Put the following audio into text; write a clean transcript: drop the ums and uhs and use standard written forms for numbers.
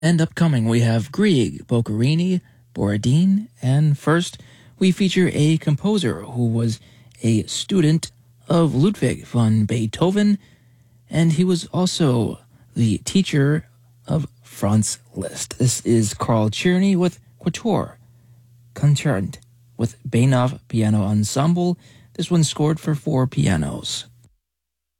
And upcoming, we have Grieg, Boccherini, Borodin, and first, we feature a composer who was a student of Ludwig van Beethoven, and he was also the teacher of Franz Liszt. This is Carl Czerny with Quatuor Concert with Bainov Piano Ensemble. This one scored for 4 pianos.